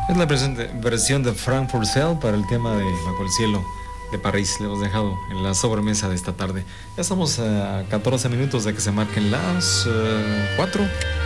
Es la versión de Frank Purcell para el tema de Bajo el cielo de París. Le hemos dejado en la sobremesa de esta tarde. Ya estamos a 14 minutos de que se marquen las 4.